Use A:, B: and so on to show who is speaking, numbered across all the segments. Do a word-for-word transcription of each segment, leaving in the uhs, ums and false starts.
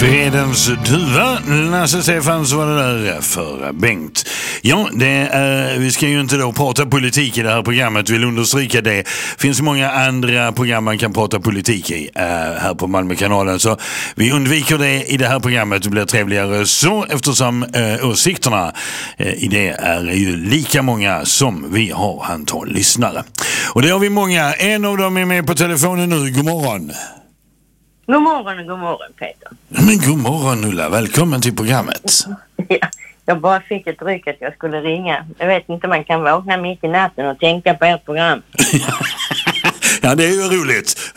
A: Fredens duva, Lasse Stefans var det där för Bengt. Ja, det är, vi ska ju inte då prata politik i det här programmet, vill understryka det. Finns många andra program man kan prata politik i äh, här på Malmökanalen, så vi undviker det i det här programmet. Det blir trevligare så, eftersom äh, åsikterna äh, i det är ju lika många som vi har antal lyssnare. Och det har vi många. En av dem är med på telefonen nu. God morgon.
B: God morgon och god morgon, Peter.
A: Men god morgon, Ulla. Välkommen till programmet.
B: Ja, jag bara fick ett ryck att jag skulle ringa. Jag vet inte, man kan vakna mitt i natten och tänka på ert program.
A: Ja, det är ju roligt.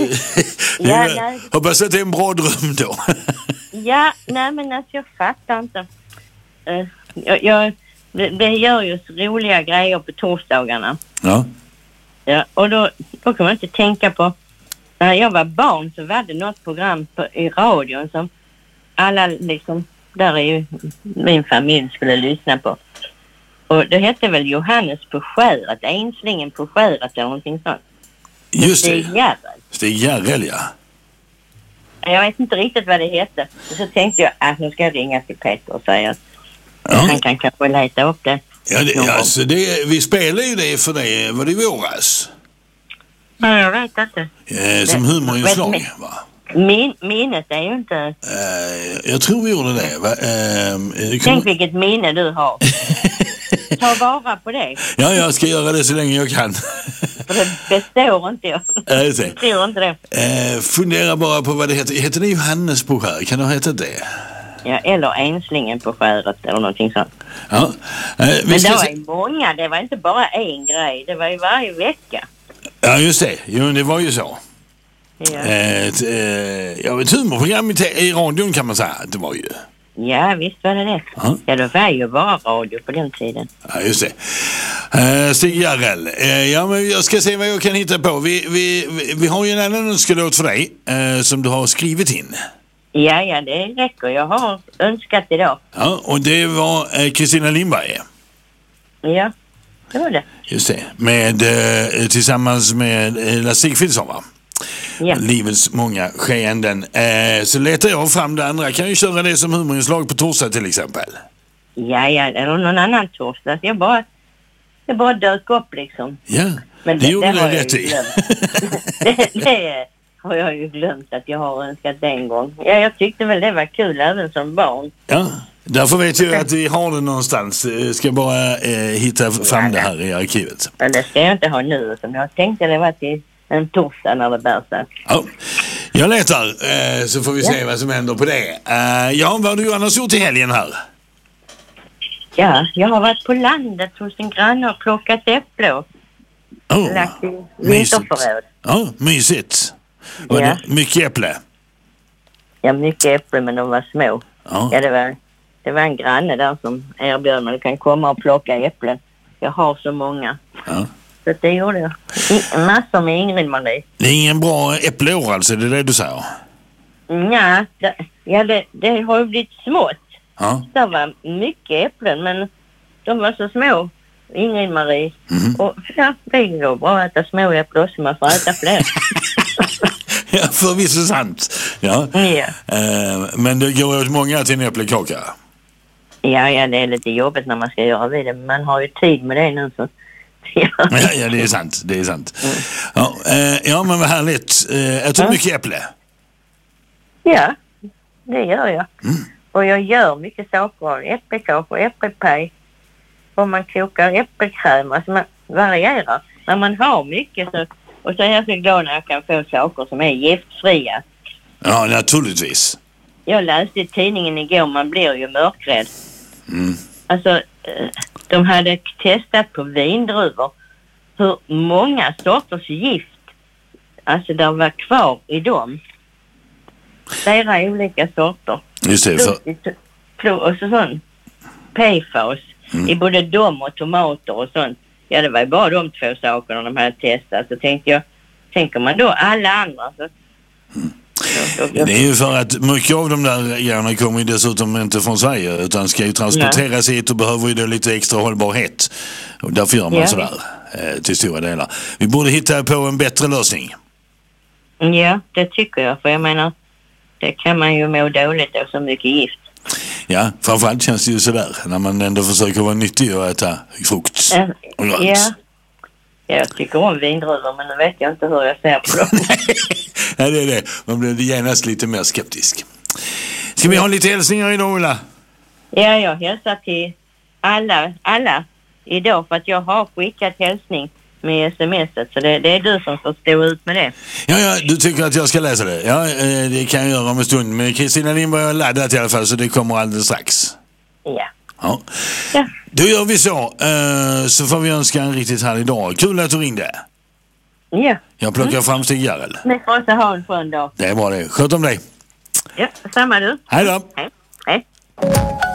B: Ja, nej.
A: Hoppas att det är en bra dröm då.
B: Ja, nej men alltså jag fattar inte. Uh, jag, jag, det, det gör ju så roliga grejer på torsdagarna.
A: Ja.
B: Ja, och då, då kan man inte tänka på. När jag var barn så var det något program på, i radion som alla liksom, där är ju min familj skulle lyssna på. Och det hette väl Johannes på skäret, Enslingen på skäret eller någonting sånt.
A: Just det.
B: Stig Järrel.
A: Stig Järrel, ja.
B: Jag vet inte riktigt vad det hette. Och så tänkte jag att nu ska jag ringa till Peter och säga att
A: Ja.
B: han kan kanske leta upp det.
A: Ja, det, alltså det, vi spelar ju det för det, var det i våras?
B: Nej, jag vet inte.
A: Eh, som humorinslag, va?
B: Min, minnet är ju inte...
A: Eh, jag tror vi gjorde det, va? Eh,
B: Tänk
A: kom...
B: vilket minne du har. Ta vara på det.
A: Ja, jag ska göra det så länge jag kan.
B: För det består inte jag.
A: Jag
B: Jag tror inte det.
A: eh, fundera bara på vad det heter. Heter det Johannes på skär? Kan det heta det?
B: Ja, eller Enslingen på skäret eller någonting sånt.
A: Ja. Eh, vi
B: Men
A: ska
B: det var
A: se...
B: ju många, det var inte bara en grej. Det var ju varje vecka.
A: Ja, just det. Jo, det var ju så.
B: Ja,
A: Eh, ett, eh, ja, ett humorprogram i, te- i radion kan man säga. Det var ju...
B: ja visst var det det.
A: Ja.
B: Ja, det var ju bara radio på den tiden.
A: Ja, just det. Eh, Stig Järrel. Eh, ja, men jag ska se vad jag kan hitta på. Vi, vi, vi, vi har ju en annan önskelåt för dig eh, som du har skrivit in.
B: Ja, ja, det räcker. Jag har önskat idag.
A: Ja, och det var Kristina eh, Lindberg.
B: Ja, det var det.
A: Just det. Med, eh, tillsammans med eh, Lasse Sigfridsson, va?
B: Ja.
A: Livets många skeenden. Eh, så letar jag fram det andra. Kan ju köra det som humorinslag på torsdag till exempel.
B: Ja, ja, eller någon annan torsdag. Jag bara, jag bara dök upp liksom.
A: Ja,
B: Men
A: det, det gjorde
B: har
A: du
B: jag
A: rätt
B: ju
A: i.
B: det, det har jag ju glömt att jag har önskat en gång. Ja, jag tyckte väl det var kul även som barn.
A: Ja, därför vet jag att vi har det någonstans. Jag ska bara eh, hitta fram det här i arkivet.
B: Men det ska jag inte ha nu. Som jag tänkte det var till en torsdag när det bär sig.
A: Ja, jag letar eh, så får vi se vad som händer på det. Eh, ja, vad har du annars gjort i helgen här?
B: Ja, jag har varit på landet hos en granne och plockat äpplor.
A: Oh,
B: Lagt i
A: mysigt.
B: vinterförråd.
A: Ja, mysigt. Var
B: Ja.
A: det mycket äpple?
B: Ja, mycket äpplen men de var små.
A: Ja.
B: Ja, det var, det var en granne där som erbjöd mig. Du kan komma och plocka äpplen. Jag har så många.
A: Ja.
B: Så det gjorde jag. I, massor med Ingrid-Marie.
A: Det är ingen bra äppleår alltså, det är det du säger?
B: Ja, det, ja det, det har ju blivit smått.
A: Ja.
B: Det var mycket äpplen men de var så små. Ingrid-Marie.
A: Mm.
B: Och ja, det går bra att äta små äpplen så man får äta fler.
A: Ja, förvisso sant. Ja.
B: Ja.
A: Eh, men det går åt många till en äpplekaka.
B: Ja, ja, det är lite jobbigt när man ska göra vid det. Man har ju tid med det nu så. Ja,
A: Ja, ja, det är sant. Det är sant.
B: Mm.
A: Ja, eh, ja, men vad härligt. Eh, äter du
B: Ja.
A: mycket äpple?
B: ja det gör jag.
A: Mm.
B: Och jag gör mycket saker. Äppelkakor, äppelpaj. Och man kokar äppelkräm. Alltså man varierar. När man har mycket så... Och så är jag så glad när jag kan få saker som är giftfria.
A: Ja, naturligtvis.
B: Jag läste i tidningen igår, man blir ju mörkrädd.
A: Mm.
B: Alltså, eh, de hade testat på vindruvor hur många sorters gift alltså där var kvar i dem. Flera olika sorter.
A: Just det. För...
B: Plus, och så sån P F A S
A: Mm.
B: i både dem och tomater och sånt. Ja, det var ju bara de två sakerna de hade testat. Så tänkte jag, tänker man då alla andra så...
A: Mm.
B: så då,
A: Det är ju för att mycket av de där grejerna kommer ju dessutom inte från Sverige utan ska ju transporteras hit och behöver ju då lite extra hållbarhet. Och därför gör man
B: Ja.
A: sådär eh, till stora delar. Vi borde hitta på en bättre lösning.
B: Ja, det tycker jag. För jag menar, det kan man ju må dåligt av så mycket gift.
A: Ja, framförallt känns det ju sådär när man ändå försöker vara nyttig och äta frukt och grönt.
B: Ja, jag tycker om vindruvor men nu vet jag inte hur jag ser på dem.
A: Nej, det är det. Man blir genast lite mer skeptisk. Ska vi ha lite hälsningar idag, Ulla?
B: Ja, jag hälsar till alla, alla idag för att jag har skickat hälsning med smset så det, det är du som får stå ut med det.
A: Ja, ja, du tycker att jag ska läsa det. Ja, det kan jag göra om en stund. Men Kristina Lindberg har laddat i alla fall så det kommer alldeles strax.
B: Ja.
A: Ja.
B: Ja.
A: Då gör vi så. Så får vi önska en riktigt härlig dag. Kul att du ringde.
B: Ja.
A: Jag plockar mm. fram Stig Järrel.
B: Ni får också ha en skön dag.
A: Det är bra det. Sköt om dig.
B: Ja, samma du.
A: Hej då.
B: Hej. Hej.